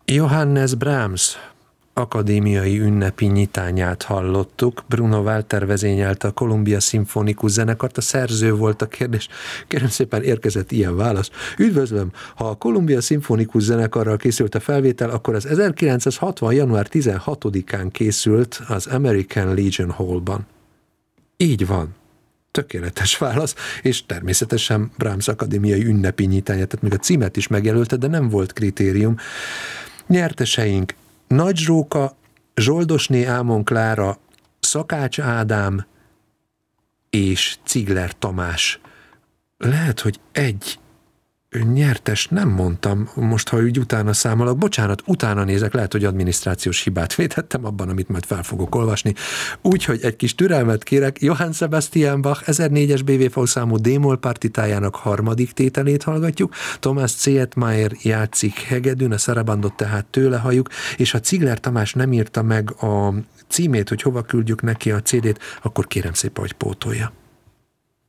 Johannes Brahms akadémiai ünnepi nyitányát hallottuk. Bruno Walter vezényelte a Columbia Szimfonikus Zenekart, a szerző volt a kérdés. Kérem szépen, érkezett ilyen válasz. Üdvözlöm, ha a Columbia Szimfonikus Zenekarral készült a felvétel, akkor az 1960. január 16-án készült az American Legion Hallban. Így van. Tökéletes válasz, és természetesen Brahms akadémiai ünnepi nyitányát, tehát még a címet is megjelölte, de nem volt kritérium. Nyerteseink Nagy Zsóka, Zsoldosné Ámon Klára, Szakács Ádám és Cigler Tamás. Lehet, hogy egy nyertes nem mondtam, most ha úgy utána számolok, bocsánat, utána nézek, lehet, hogy adminisztrációs hibát vétettem abban, amit majd fel fogok olvasni. Úgyhogy egy kis türelmet kérek, Johann Sebastian Bach 1004-es BWV számú D-moll partitájának harmadik tételét hallgatjuk, Thomas Zietmeier játszik hegedűn, a Sarabandot tehát tőle halljuk, és ha Cigler Tamás nem írta meg a címét, hogy hova küldjük neki a CD-t, akkor kérem szépen, hogy pótolja.